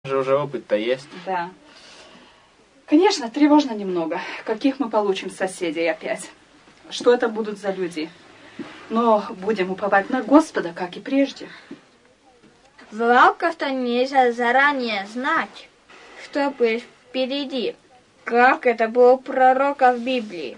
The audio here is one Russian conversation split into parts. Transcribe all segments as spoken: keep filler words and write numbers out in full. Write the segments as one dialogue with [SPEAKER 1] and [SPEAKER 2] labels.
[SPEAKER 1] Же уже опыт-то есть.
[SPEAKER 2] Да. Конечно, тревожно немного. Каких мы получим соседей опять? Что это будут за люди? Но будем уповать на Господа, как и прежде.
[SPEAKER 3] Жалко, что нельзя заранее знать, что будет впереди. Как это было у пророка в Библии.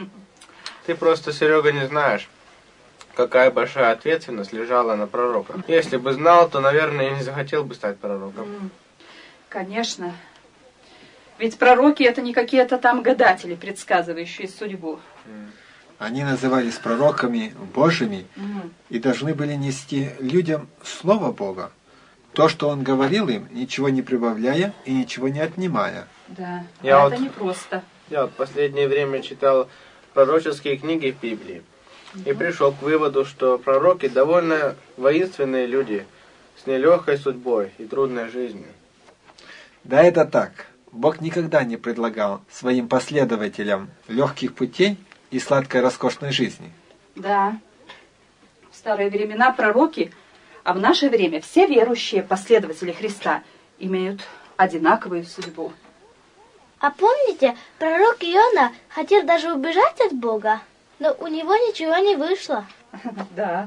[SPEAKER 1] Ты просто, Серега, не знаешь, какая большая ответственность лежала на пророка. Если бы знал, то, наверное, и не захотел бы стать пророком.
[SPEAKER 2] Конечно. Ведь пророки — это не какие-то там гадатели, предсказывающие судьбу.
[SPEAKER 4] Они назывались пророками Божьими
[SPEAKER 2] Mm.
[SPEAKER 4] и должны были нести людям Слово Бога. То, что Он говорил им, ничего не прибавляя и ничего не отнимая.
[SPEAKER 2] Да,
[SPEAKER 1] Я
[SPEAKER 2] а это
[SPEAKER 1] вот-
[SPEAKER 2] непросто.
[SPEAKER 1] Я вот в последнее время читал пророческие книги в Библии и пришел к выводу, что пророки довольно воинственные люди с нелегкой судьбой и трудной жизнью.
[SPEAKER 4] Да, это так. Бог никогда не предлагал своим последователям легких путей и сладкой роскошной жизни.
[SPEAKER 2] Да. В старые времена пророки, а в наше время все верующие последователи Христа имеют одинаковую судьбу.
[SPEAKER 5] А помните, пророк Иона хотел даже убежать от Бога, но у него ничего не вышло.
[SPEAKER 2] Да.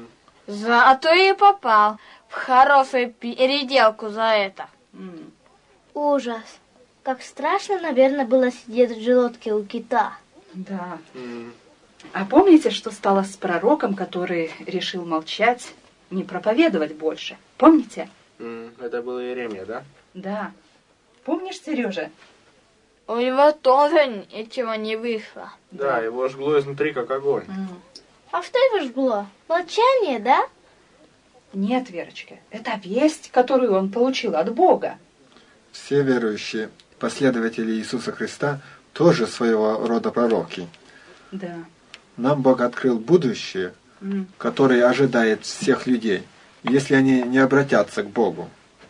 [SPEAKER 3] Зато и попал в хорошую переделку за это.
[SPEAKER 2] М.
[SPEAKER 5] Ужас. Как страшно, наверное, было сидеть в желудке у кита.
[SPEAKER 2] Да.
[SPEAKER 1] М.
[SPEAKER 2] А помните, что стало с пророком, который решил молчать, не проповедовать больше? Помните?
[SPEAKER 1] М, Это был Иеремия, да?
[SPEAKER 2] Да. Помнишь, Сережа?
[SPEAKER 3] У него тоже ничего не вышло.
[SPEAKER 1] Да, его жгло изнутри, как огонь.
[SPEAKER 2] М.
[SPEAKER 5] А что его жгло? Молчание, да?
[SPEAKER 2] Нет, Верочка, это весть, которую он получил от Бога.
[SPEAKER 4] Все верующие последователи Иисуса Христа тоже своего рода пророки.
[SPEAKER 2] Да.
[SPEAKER 4] Нам Бог открыл будущее,
[SPEAKER 2] М.
[SPEAKER 4] которое ожидает всех людей, если они не обратятся к Богу.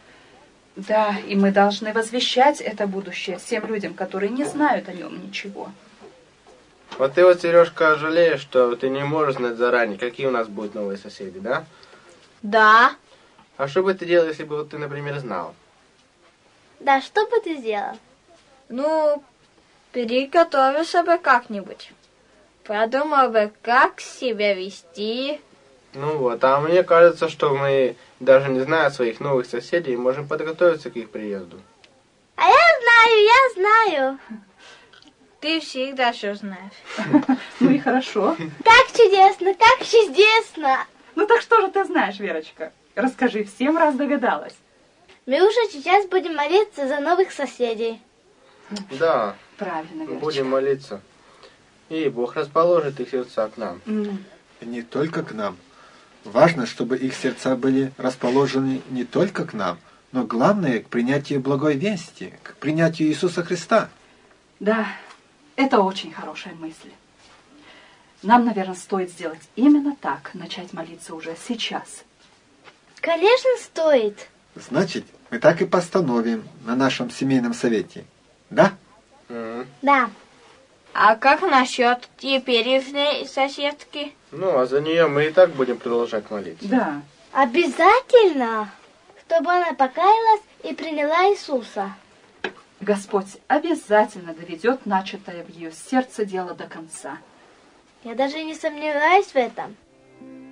[SPEAKER 2] Да, и мы должны возвещать это будущее всем людям, которые не знают о нем ничего.
[SPEAKER 1] Вот ты вот, Сережка, жалеешь, что ты не можешь знать заранее, какие у нас будут новые соседи, да?
[SPEAKER 3] Да.
[SPEAKER 1] А что бы ты делал, если бы вот ты, например, знал?
[SPEAKER 5] Да, что бы ты сделал?
[SPEAKER 3] Ну, приготовился бы как-нибудь. Продумал бы, как себя вести.
[SPEAKER 1] Ну вот, а мне кажется, что мы, даже не зная своих новых соседей, можем подготовиться к их приезду.
[SPEAKER 5] А я знаю, я знаю.
[SPEAKER 3] Ты всегда все знаешь.
[SPEAKER 2] Ну и хорошо.
[SPEAKER 5] Как чудесно, как чудесно.
[SPEAKER 2] Ну так что же ты знаешь, Верочка? Расскажи всем, раз догадалась.
[SPEAKER 5] Мы уже сейчас будем молиться за новых соседей.
[SPEAKER 1] Да,
[SPEAKER 2] Правильно, Верочка.
[SPEAKER 1] будем молиться. И Бог расположит их сердца к нам.
[SPEAKER 2] М.
[SPEAKER 4] И не только к нам. Важно, чтобы их сердца были расположены не только к нам, но главное к принятию благой вести, к принятию Иисуса Христа.
[SPEAKER 2] Да, это очень хорошая мысль. Нам, наверное, стоит сделать именно так, начать молиться уже сейчас.
[SPEAKER 5] Конечно, стоит.
[SPEAKER 4] Значит, мы так и постановим на нашем семейном совете. Да?
[SPEAKER 1] М.
[SPEAKER 5] Да.
[SPEAKER 3] А как насчет теперешней соседки?
[SPEAKER 1] Ну, а за нее мы и так будем продолжать молиться.
[SPEAKER 2] Да.
[SPEAKER 5] Обязательно, чтобы она покаялась и приняла Иисуса.
[SPEAKER 2] Господь обязательно доведет начатое в ее сердце дело до конца.
[SPEAKER 5] Я даже не сомневаюсь в этом.